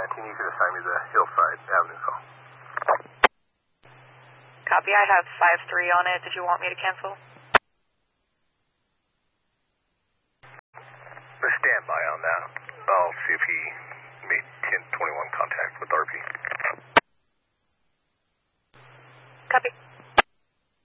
can you assign me the Hillside Avenue call? Copy, I have 5-3 on it. Did you want me to cancel? Stand by on that. I'll see if he made 1021 contact with RP.